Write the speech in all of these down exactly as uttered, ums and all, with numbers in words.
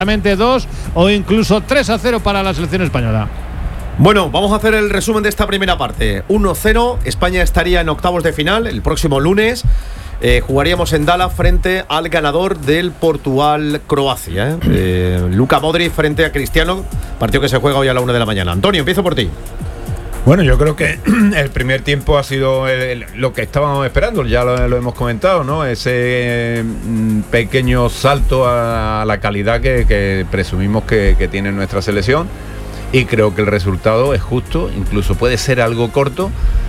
dos o incluso tres a cero para la selección española. Bueno, vamos a hacer el resumen de esta primera parte. uno cero, España estaría en octavos de final el próximo lunes. Eh, jugaríamos en Dallas frente al ganador del Portugal-Croacia. ¿eh? Eh, Luka Modric frente a Cristiano, partido que se juega hoy a la una de la mañana. Antonio, empiezo por ti. Bueno, yo creo que el primer tiempo ha sido el, el, lo que estábamos esperando, ya lo, lo hemos comentado, ¿no? Ese mm, pequeño salto a, a la calidad que, que presumimos que, que tiene nuestra selección, y creo que el resultado es justo, incluso puede ser algo corto,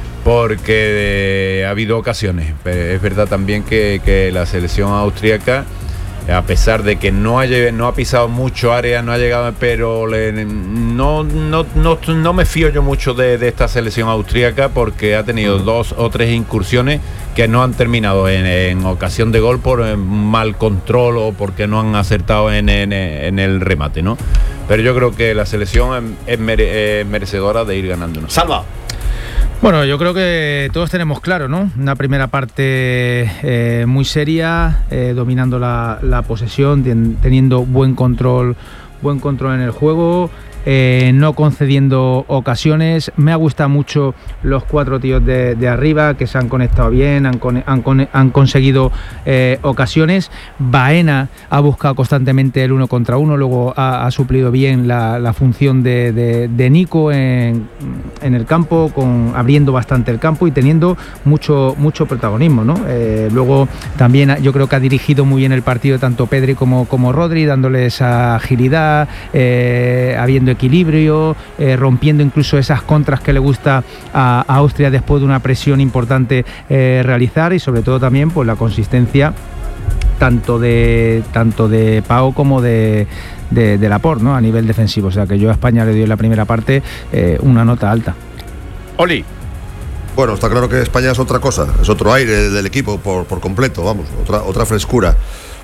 porque eh, ha habido ocasiones. Es verdad también que, que la selección austríaca, a pesar de que no ha, no ha pisado mucho área, no ha llegado, pero le, no, no, no, no me fío yo mucho de, de esta selección austríaca, porque ha tenido dos o tres incursiones que no han terminado en, en ocasión de gol por mal control o porque no han acertado en, en, en el remate, ¿no? Pero yo creo que la selección es, mere, es merecedora de ir ganándonos. Salva. Bueno, yo creo que todos tenemos claro, ¿no? Una primera parte eh, muy seria, eh, dominando la, la posesión, ten, teniendo buen control, buen control en el juego, eh, no concediendo ocasiones. Me ha gustado mucho los cuatro tíos de, de arriba, que se han conectado bien, han, con, han, han conseguido eh, ocasiones. Baena ha buscado constantemente el uno contra uno, luego ha, ha suplido bien la, la función de, de, de Nico en, en el campo, con, abriendo bastante el campo y teniendo mucho, mucho protagonismo, ¿no? Eh, luego también yo creo que ha dirigido muy bien el partido tanto Pedri como, como Rodri, dándole esa agilidad, eh, habiendo equilibrio, eh, rompiendo incluso esas contras que le gusta a, a Austria después de una presión importante eh, realizar, y sobre todo también pues la consistencia tanto de tanto de Pau como de de, de Laporte, ¿no? A nivel defensivo. O sea que yo a España le doy en la primera parte eh, una nota alta. Oli. Bueno, está claro que España es otra cosa, es otro aire del equipo por, por completo, vamos, otra, otra frescura.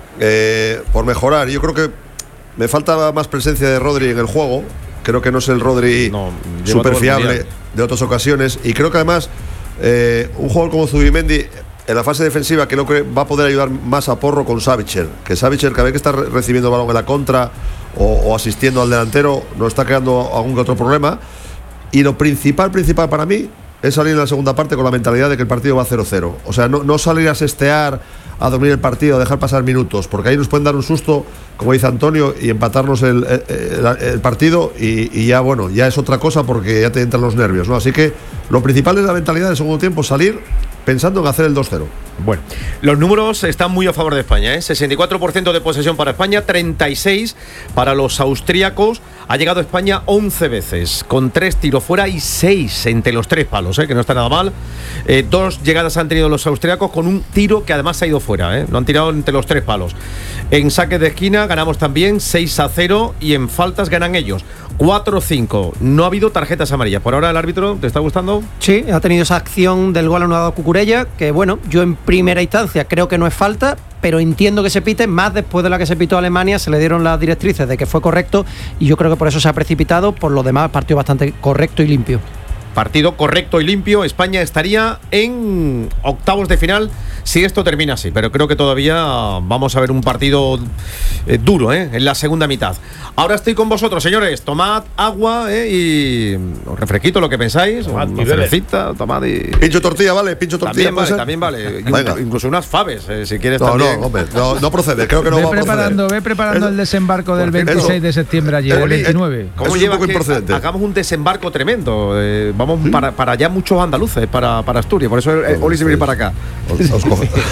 Eh, por mejorar, yo creo que me falta más presencia de Rodri en el juego. Creo que no es el Rodri no, súper fiable de otras ocasiones. Y creo que además eh, un jugador como Zubimendi en la fase defensiva creo que va a poder ayudar más a Porro con Savitzer. Que Savitzer, cada vez que está recibiendo el balón en la contra o, o asistiendo al delantero, nos está creando algún que otro problema. Y lo principal, principal para mí es salir en la segunda parte con la mentalidad de que el partido va cero cero. O sea, no, no salir a sestear, a dormir el partido, a dejar pasar minutos, porque ahí nos pueden dar un susto, como dice Antonio, y empatarnos el, el, el partido y, y ya, bueno, ya es otra cosa porque ya te entran los nervios, ¿no? Así que lo principal es la mentalidad del segundo tiempo, salir pensando en hacer el dos cero. Bueno, los números están muy a favor de España, ¿eh? sesenta y cuatro por ciento de posesión para España, treinta y seis para los austríacos. Ha llegado a España once veces, con tres tiros fuera y seis entre los tres palos, ¿eh? que no está nada mal. Eh, dos llegadas han tenido los austríacos con un tiro que además ha ido fuera, ¿eh? no han tirado entre los tres palos. En saques de esquina ganamos también seis a cero y en faltas ganan ellos cuatro cinco. No ha habido tarjetas amarillas. Por ahora el árbitro, ¿te está gustando? Sí, ha tenido esa acción del gol anulado a Cucurella, que bueno, yo en primera instancia creo que no es falta, pero entiendo que se pite, más después de la que se pitó a Alemania, se le dieron las directrices de que fue correcto y yo creo que por eso se ha precipitado. Por lo demás, partido bastante correcto y limpio. Partido correcto y limpio. España estaría en octavos de final si esto termina así, pero creo que todavía vamos a ver un partido eh, duro ¿eh? en la segunda mitad. Ahora estoy con vosotros, señores. Tomad agua ¿eh? y os refresquito lo que pensáis. Tomad, una cervecita, tomad y... Pincho tortilla, ¿vale? Pincho tortilla. También vale, también vale. Incluso, incluso unas faves, eh, si quieres no, también. No, hombre, no, no procede. Creo que no ve va preparando, a proceder. Ve preparando eso, el desembarco del veintiséis eso, de septiembre allí, el veintinueve. ¿Cómo lleva que hagamos un desembarco tremendo? Eh, vamos ¿Sí? para, para allá muchos andaluces, para, para Asturias. Por eso eh, Oli se viene para acá. Os, os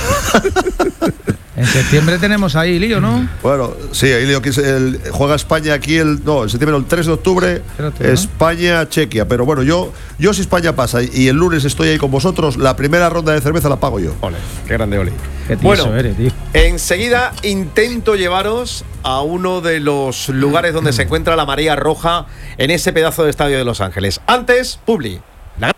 En septiembre tenemos ahí lío, ¿no? Bueno, sí, ahí lío que el, juega España aquí el no, en septiembre, el tres de octubre, Espérate, España, Chequia. Pero bueno, yo, yo si España pasa y el lunes estoy ahí con vosotros, la primera ronda de cerveza la pago yo. Ole, qué grande, Oli. Qué bueno, eres, tío. Enseguida intento llevaros a uno de los lugares donde se encuentra la marea roja en ese pedazo de estadio de Los Ángeles. Antes, Publi. La...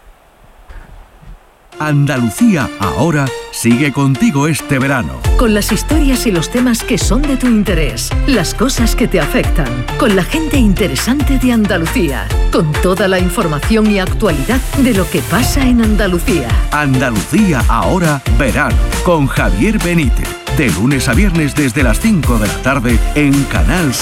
Andalucía ahora sigue contigo este verano. Con las historias y los temas que son de tu interés, las cosas que te afectan, con la gente interesante de Andalucía, con toda la información y actualidad de lo que pasa en Andalucía. Andalucía ahora verano, con Javier Benítez, de lunes a viernes desde las cinco de la tarde en Canal Sur.